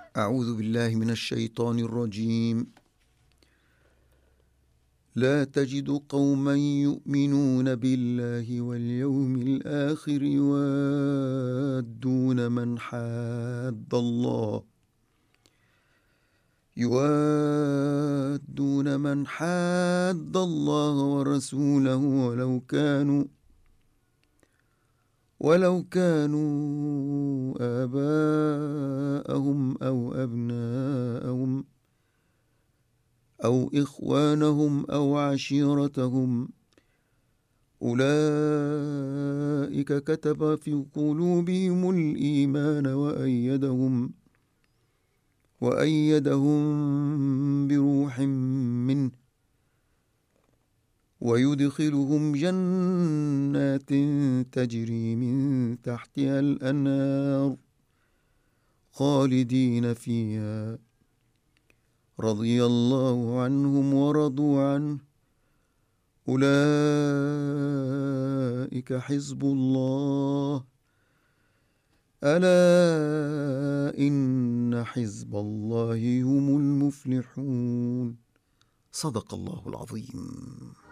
أعوذ بالله من الشيطان الرجيم. لا تجد قوما يؤمنون بالله واليوم الآخر يوادون من حاد الله ورسوله ولو كانوا آباءهم أو أبناءهم أو إخوانهم أو عشيرتهم، أولئك كتب في قلوبهم الإيمان وأيدهم بروح منه، ويدخلهم جنات تجري من تحتها الأنهار خالدين فيها، رضي الله عنهم ورضوا عنه، أولئك حزب الله، ألا إن حزب الله هم المفلحون. صدق الله العظيم.